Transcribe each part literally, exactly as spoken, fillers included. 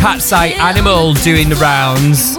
Cat's Eye Animal doing the rounds.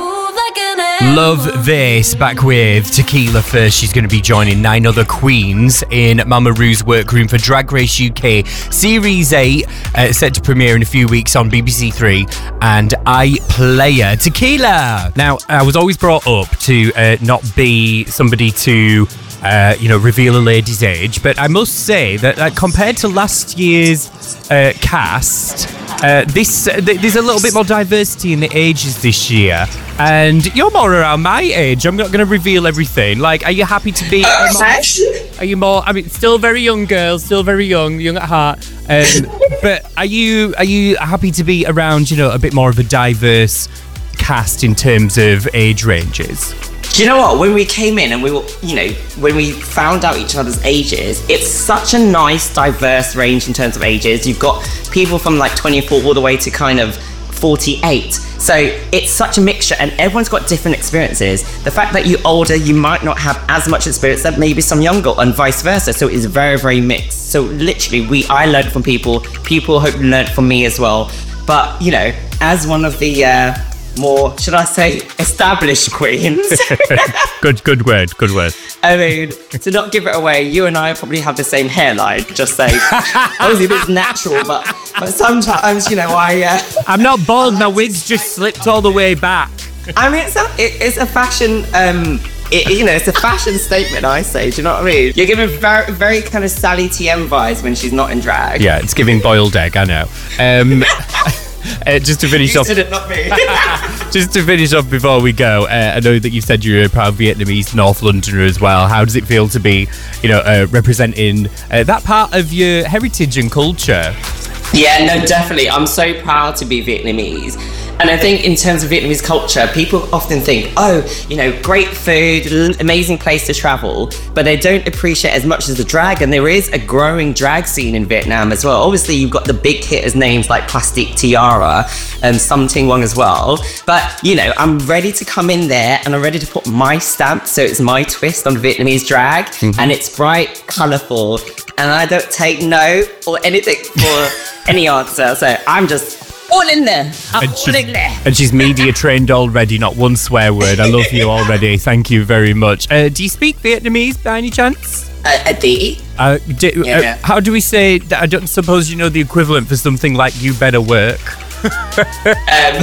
Love this. Back with Tequila first. She's going to be joining nine other queens in Mama Ru's workroom for Drag Race U K Series eight, uh, set to premiere in a few weeks on B B C Three and iPlayer. Tequila! Now, I was always brought up to uh, not be somebody to Uh, you know, reveal a lady's age, but I must say that uh, compared to last year's uh, cast, uh, this uh, th- there's a little bit more diversity in the ages this year, and you're more around my age. I'm not going to reveal everything. Like, are you happy to be? Uh, more, are you more? I mean, still very young girl, still very young, young at heart. Um, but are you are you happy to be around? You know, a bit more of a diverse cast in terms of age ranges? Do you know what? When we came in and we were, you know, when we found out each other's ages, it's such a nice, diverse range in terms of ages. You've got people from like twenty-four all the way to kind of forty-eight. So it's such a mixture and everyone's got different experiences. The fact that you're older, you might not have as much experience as maybe some younger and vice versa. So it's very, very mixed. So literally, we I learned from people, people hope learned from me as well. But, you know, as one of the... Uh, more, should I say, established queens. good, good word, good word. I mean, to not give it away, you and I probably have the same hairline, just saying. Obviously, it's natural, but, but sometimes, you know, I... Uh, I'm not bald, my wig's just slipped all the way back. I mean, it's a, it, it's a fashion... Um, It, you know, it's a fashion statement, I say. Do you know what I mean? You're giving very, very kind of Sally T M vibes when she's not in drag. Yeah, it's giving boiled egg, I know. Um... Uh, just to finish you off, said it, not me. just to finish off before we go, uh, I know that you said you're a proud Vietnamese North Londoner as well. How does it feel to be, you know, uh, representing uh, that part of your heritage and culture? Yeah, no, definitely. I'm so proud to be Vietnamese. And I think in terms of Vietnamese culture, people often think, oh, you know, great food, amazing place to travel, but they don't appreciate as much as the drag. And there is a growing drag scene in Vietnam as well. Obviously, you've got the big hitters names like Plastic Tiara and Some Ting Wong as well. But, you know, I'm ready to come in there and I'm ready to put my stamp. So it's my twist on Vietnamese drag. Mm-hmm. And it's bright, colourful. And I don't take no or anything for any answer. So I'm just... all in there. I'm all in there. And she's media trained already, not one swear word. I love you already. Thank you very much. Uh, do you speak Vietnamese by any chance? Uh, a D. Uh, do, yeah. uh, how do we say that? I don't suppose you know the equivalent for something like you better work. um,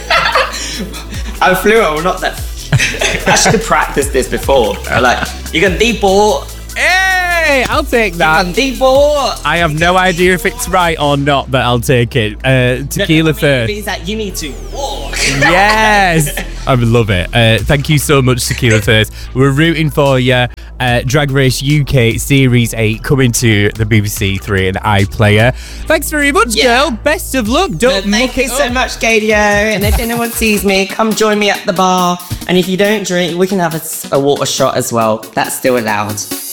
I'm fluent, not that. I should have practiced this before. I'm like, you can D-board. Hey, I'll take that. You can D-board. I have no idea if it's right or not, but I'll take it. Uh, tequila no, first. It means that you need to walk. Yes. I love it. Uh, thank you so much, Tequila first. We're rooting for you. Uh, Drag Race U K Series eight coming to the B B C Three and iPlayer. Thanks very much, yeah. girl. Best of luck. Don't no, thank you so up. much, Gadio. And if anyone sees me, come join me at the bar. And if you don't drink, we can have a, a water shot as well. That's still allowed.